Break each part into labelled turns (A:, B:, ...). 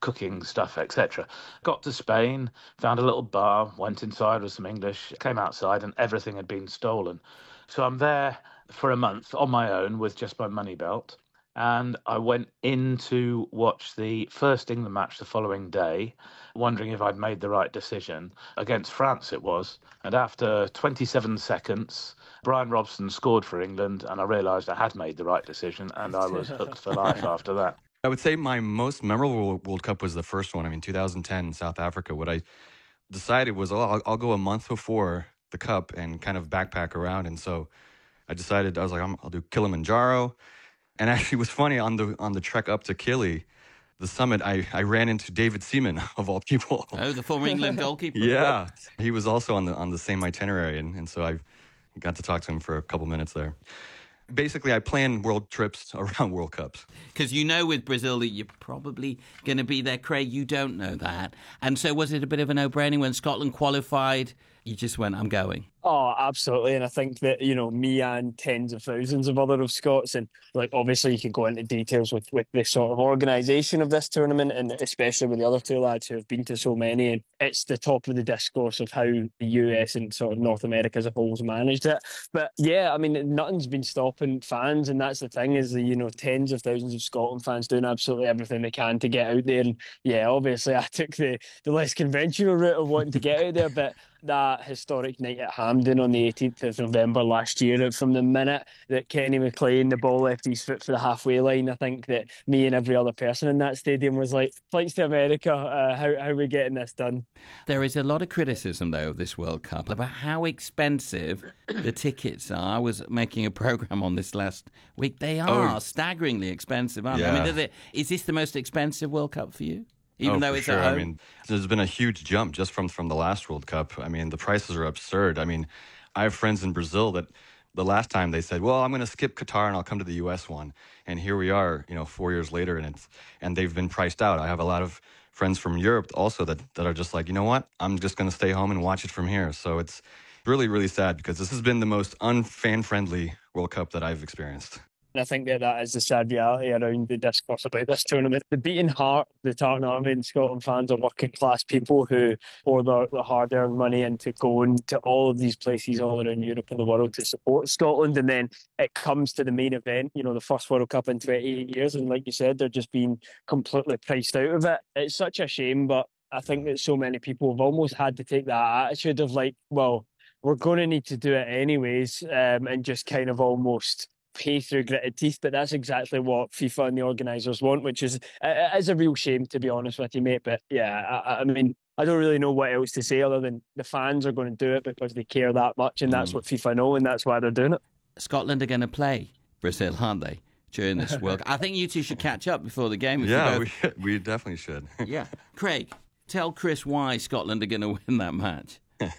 A: cooking stuff, etc. Got to Spain, found a little bar, went inside with some English, came outside, and everything had been stolen. So I'm there for a month on my own with just my money belt. And I went in to watch the first England match the following day, wondering if I'd made the right decision. Against France, it was. And after 27 seconds, Brian Robson scored for England, and I realised I had made the right decision, and I was hooked for life after that.
B: I would say my most memorable World Cup was the first one. I mean, 2010 South Africa. What I decided was, oh, I'll go a month before the Cup and kind of backpack around. And so I decided, I was like, I'll do Kilimanjaro. And actually, it was funny on the trek up to Kili, the summit. I ran into David Seaman of all people.
C: Oh, the former England goalkeeper.
B: Yeah, he was also on the same itinerary, and so I got to talk to him for a couple minutes there. Basically, I plan world trips around World Cups.
C: Because you know with Brazil that you're probably going to be there, Craig. You don't know that. And so was it a bit of a no-brainer when Scotland qualified? You just went, I'm going.
D: Oh, absolutely. And I think that, me and tens of thousands of other of Scots, and obviously you could go into details with this sort of organisation of this tournament, and especially with the other two lads who have been to so many. And it's the top of the discourse of how the US and sort of North America as a whole has managed it. But yeah, I mean, nothing's been stopping fans. And that's the thing is the, tens of thousands of Scotland fans doing absolutely everything they can to get out there. And yeah, obviously I took the less conventional route of wanting to get out there, but that historic night at Hampden on the 18th of November last year, from the minute that Kenny McLean, the ball left his foot for the halfway line, I think that me and every other person in that stadium was like, flights to America, how are we getting this done?
C: There is a lot of criticism, though, of this World Cup about how expensive the tickets are. I was making a programme on this last week. They are staggeringly expensive, aren't they? I mean, is this the most expensive World Cup for you? Even though it's
B: sure.
C: at home?
B: I mean, there's been a huge jump just from the last World Cup. I mean, the prices are absurd. I mean, I have friends in Brazil that the last time they said, well, I'm going to skip Qatar and I'll come to the U.S. one. And here we are, 4 years later, and they've been priced out. I have a lot of friends from Europe also that are just like, you know what, I'm just going to stay home and watch it from here. So it's really, really sad because this has been the most unfan-friendly World Cup that I've experienced.
D: And I think that is the sad reality around the discourse about this tournament. The beating heart, the Tartan Army and Scotland fans are working class people who pour their hard-earned money into going to all of these places all around Europe and the world to support Scotland. And then it comes to the main event, the first World Cup in 28 years. And like you said, they're just being completely priced out of it. It's such a shame, but I think that so many people have almost had to take that attitude of like, well, we're going to need to do it anyways, and just kind of almost pay through gritted teeth. But that's exactly what FIFA and the organisers want, which is a real shame, to be honest with you, mate. But yeah, I mean, I don't really know what else to say other than the fans are going to do it because they care that much, and that's what FIFA know, and that's why they're doing it.
C: Scotland are going to play Brazil, aren't they, during this World Cup? I think you two should catch up before the game.
B: Yeah, we definitely should.
C: Yeah. Craig, tell Chris why Scotland are going to win that match.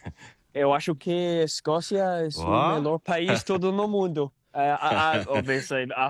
D: Eu acho que Escócia é o melhor país todo no mundo. Obviously,